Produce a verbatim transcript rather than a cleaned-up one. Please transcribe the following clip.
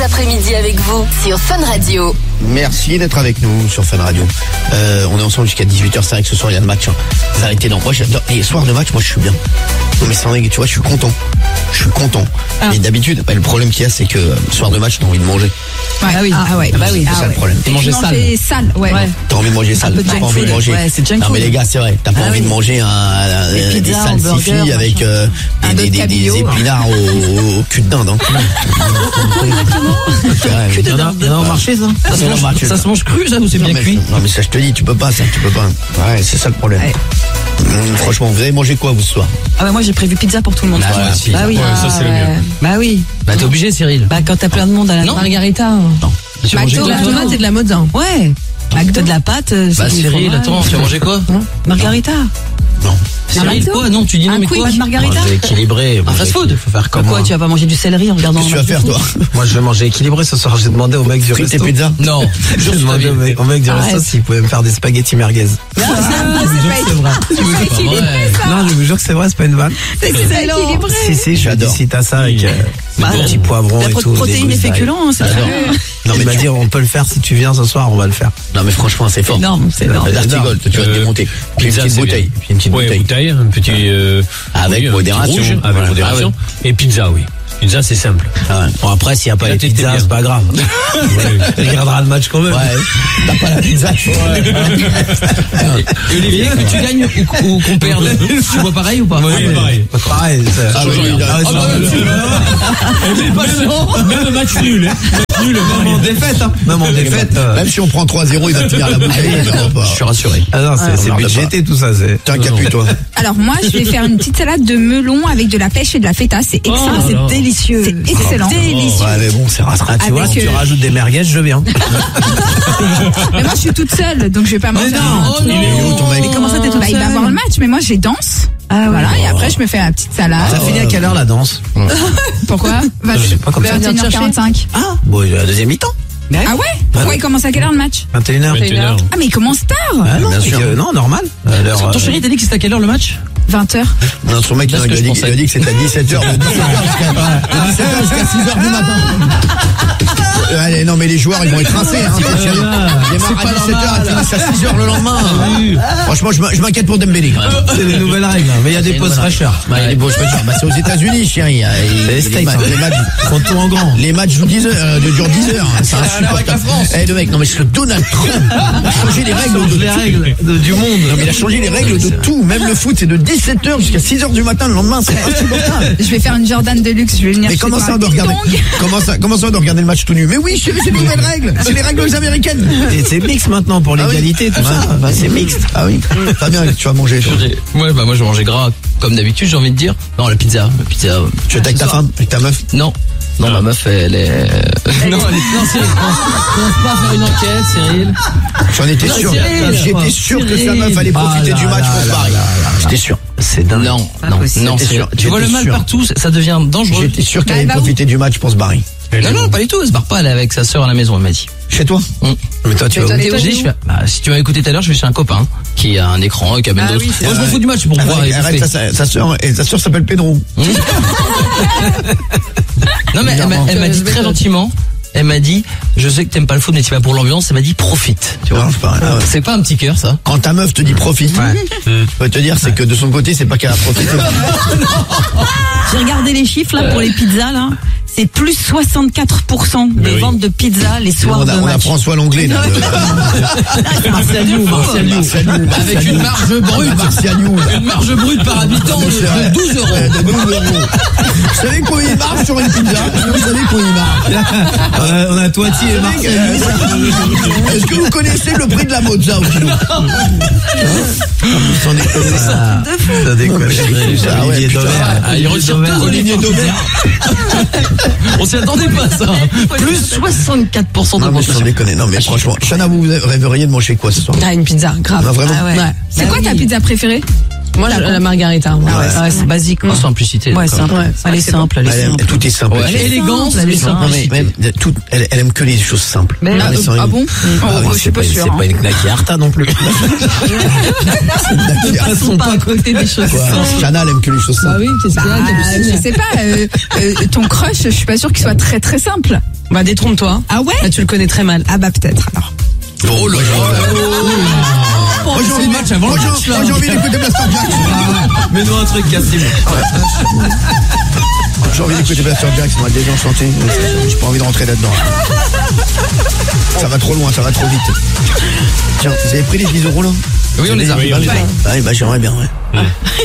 Après-midi avec vous sur Fun Radio. Merci d'être avec nous sur Fun Radio. Euh, on est ensemble jusqu'à dix-huit heures. C'est vrai que ce soir il y a le match. Hein. Vous arrêtez non. Moi j'adore. Et soir de match, moi je suis bien. Non mais c'est vrai, tu vois, je suis content. Je suis content. Ah. Et d'habitude, bah, le problème qu'il y a, c'est que euh, soir de match, t'as envie de manger. Ouais. Ah oui, ah ouais, bah oui. C'est ah ça ouais. le problème. Et manger sale. sale, ouais. ouais. T'as envie de manger sale. T'as pas envie de manger. Ouais, c'est junk non food. mais les gars, c'est vrai. T'as pas ah, envie oui. de manger un, un, des, des salsifis avec euh, des, des, des, des épinards au, au cul de dinde. Hein. Il y en a, il y en a au marché, ça. Ça se, mange, ça se mange cru, ça, ou c'est bien cuit? Non, mais ça, je te dis, tu peux pas, ça, tu peux pas. Ouais, c'est ça le problème. Ouais. Mmh, franchement, vous avez mangé quoi, vous, ce soir? Ah, bah, moi, j'ai prévu pizza pour tout le monde. Ah, ouais, bah oui. Ouais, ça, c'est le mieux. Bah oui. Bah, t'es obligé, Cyril. Bah, quand t'as plein de monde à la non. margarita. Non. Tu as mangé quoi? La tomate et de la mozza. Ouais. Avec de la pâte. Bah, Cyril, attends, tu as mangé quoi? Margarita. Non. Cyril, quoi? Non, tu dis non, un mais quoi? Un margarita. Manger équilibré. Un fast food. Faut faire comme quoi? Tu vas pas manger du céleri en regardant. Qu'est-ce que tu vas faire, toi? Moi, je vais manger équilibré ce soir. J'ai demandé au mec du resto. Tes pizzas? Non. J'ai demandé au mec, au mec du resto s'il pouvait me faire des spaghettis merguez. Non, c'est vrai. C'est équilibré, ça. Non, je vous jure que c'est vrai, c'est pas une vanne. C'est équilibré. Si, si, j'adore. Si t'as ça avec des petits poivrons et tout. Protéines et féculents, c'est très bien. Non, mais il m'a dit, on peut le faire si tu viens ce soir, on va le faire. Non, mais franchement, c'est fort. C'est énorme, c'est énorme. D'Artigol, tu vas te démonter. Puis une petite bouteille. Puis une petite bouteille. bouteille, un petit. Euh, avec oui, modération. Rouge, avec voilà. modération. Ah ouais. Et pizza, oui. Pizza, c'est simple. Ah ouais. Bon, après, s'il n'y a pas la pizza, c'est pas grave. Il regardera le match quand même. Ouais. T'as pas la pizza. Ouais. Et Olivier, que tu gagnes ou, ou qu'on perde, tu vois pareil ou pas? Oui, ah, pareil. Pareil. Ah, même le match nul. Nul, même en défaite. Hein. Même en défaite. Même si on prend trois zéro, il va tenir la bouteille. Je suis rassuré. Ah non, c'est budgété tout ça. T'es un capu, toi. Alors moi, je vais faire une petite salade de melon avec de la pêche et de la feta. C'est excellent, oh, c'est délicieux. C'est excellent. Oh, délicieux. Ouais, mais bon, c'est rassurant. Ah, tu vois, si tu rajoutes des merguez, je viens. Mais moi, je suis toute seule, donc je vais pas manger. Mais non, oh, non. Il est où ton mec? Mais comment ça, t'es toute bah, seule? il va voir le match, mais moi, j'ai danse. Ah, voilà, ouais. et après, je me fais ma petite salade. Ça finit à quelle heure la danse? Pourquoi? Je sais pas comme ça. vingt et une heures quarante-cinq. Ah, bon, la deuxième mi-temps. Ah ouais? Pourquoi il commence à quelle heure le match? vingt et une heures. Ah, mais il commence tard. Ah non, bien sûr. Que, non, normal. Ton chéri, t'as dit que c'était à quelle heure le match? vingt heures. Non, son mec, il a dit, il a dit que c'était à dix-sept heures. De dix-sept heures jusqu'à six heures du matin. Allez, non, mais les joueurs, ils vont être rincés. Hein, ils démarrent à dix-sept heures, ils finissent à six heures le lendemain. Franchement, je m'inquiète pour Dembélé. C'est des nouvelles règles, mais il y a des pauses fraîcheurs. Il y a des pauses fraîcheurs. Bah, c'est aux États-Unis, chérie. Les States, les matchs font tout en grand. Les matchs jouent dix heures, durent dix heures. C'est insupportable. Eh, le mec, non, mais c'est le Donald Trump. Il a changé les règles de les règles du monde. Non, mais il a changé les règles de tout. Même le foot, c'est de dix-sept heures jusqu'à six heures du matin le lendemain. C'est insupportable. Je vais faire une Jordan Deluxe. Je vais venir. Mais comment ça, on doit regarder? Comment ça, comment ça, on doit regarder le match tout nu? Mais oui, chérie, c'est les nouvelles règles. C'est les règles américaines. Et c'est mixte maintenant pour l'égalité, tout ça. Bah, c'est mixte. Ah oui. Fabien, tu vas manger. Ouais, bah moi je vais manger gras comme d'habitude, j'ai envie de dire. Non, la pizza, la pizza. Tu es avec ta femme, avec ta meuf? Non. Non, ma meuf, elle est. Non, elle est. Non, Cyril, commence pas à faire une enquête, Cyril. J'en étais sûr. J'étais sûr que sa meuf allait profiter du match pour Paris. J'étais sûr. C'est dingue. Non, non, non, c'est sûr. Tu vois le mal partout, ça devient dangereux. J'étais sûr qu'elle allait profiter du match pour se barrer. Non, non, pas du tout, elle se barre pas, elle est avec sa sœur à la maison, elle m'a dit. Chez toi? Mmh. Mais toi, tu vas où? Je dis, je fais, bah, si tu m'as écouté tout à l'heure, je vais chez un copain qui a un écran et qui amène ah d'autres. oui, moi, je m'en fous du match pour arrête, voir. Arrête, sa, sa sœur, et sa sœur s'appelle Pedro. Mmh. Non, mais elle m'a, elle m'a dit très gentiment. Elle m'a dit, je sais que t'aimes pas le foot, mais tu vas pour l'ambiance. Elle m'a dit, profite. Tu vois, non, c'est pas, ah ouais. C'est pas un petit cœur, ça. Quand ta meuf te dit profite, ouais. Je peux te dire, c'est que de son côté, c'est pas qu'elle a profité. J'ai regardé les chiffres là pour les pizzas là. C'est plus soixante-quatre pour cent des oui. ventes de pizza les soirs on a, de on match. a François Langlais là. Martial avec une marge brute. Une marge brute par habitant de douze euros. De douze euros. Vous savez quoi il marche sur une pizza? Vous savez quoi il marche? euh, On a Toiti et Marseille. Est-ce que vous connaissez le prix de la mozza au kilo? Sans déconner. De fou. Ça déconne. Olivier Dauvert. Il retire tout. Olivier Dauvert. On s'y attendait pas, ça. Plus soixante-quatre pour cent d'avantage. Sans déconner. Non, mais franchement, Chana, vous rêveriez de manger quoi ce soir? Ah, une pizza, grave. Non, vraiment? Ah ouais. Ouais. C'est quoi ta pizza préférée? Moi, je- la margarita. Ouais, Ah ouais. ouais, c'est basique. Non, quoi. simplicité. Ouais, d'accord. simple. Ouais, Elle est c'est simple, elle est Elle aime- simple. tout est simple. Ouais. Elle est- Élégance, Elle est mais simple. Non, mais même, tout, elle, elle aime que les choses simples. Mais- Ah, mais Ah, c'est vrai. ah bon Ah, Oh, oui, je suis pas c'est sûre. pas une knacky Arta non plus. Ne passons pas à côté des choses. Quoi, Chana, elle aime que les choses Bah simples. oui, qu'est-ce qu'il y a, Bah, Capucine je sais pas, euh, euh, ton crush, je suis pas sûre qu'il soit très très simple. Bah, détrompe-toi. Ah ouais Là, tu le connais très mal. Ah bah peut-être alors. Oh là là. Moi j'ai envie, match avant moi, le j'ai- match, là. moi, j'ai envie d'écouter Blaster Jack. Mets-nous un truc, Cassim. J'ai envie d'écouter Blaster Jack, moi des gens chanter. J'ai pas envie de rentrer là-dedans. Ça va trop loin, ça va trop vite. Tiens, vous avez pris les dix euros là? Oui, on les a. Ah oui, bah, bah j'aimerais bien, ouais.